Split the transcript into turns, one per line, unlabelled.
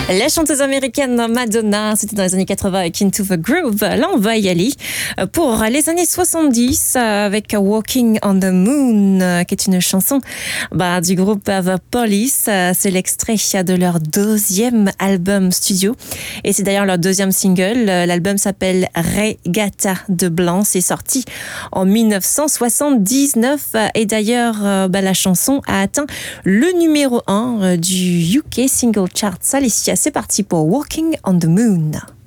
La chanteuse américaine Madonna, c'était dans les années 80 avec Into the Groove. Là, on va y aller pour les années 70 avec Walking on the Moon, qui est une chanson du groupe The Police. C'est l'extrait de leur deuxième album studio et c'est d'ailleurs leur deuxième single. L'album s'appelle Regatta de Blanc. C'est sorti en 1979 et d'ailleurs, la chanson a atteint le numéro 1 du UK Single Chart. Alicia, c'est parti pour Walking on the Moon.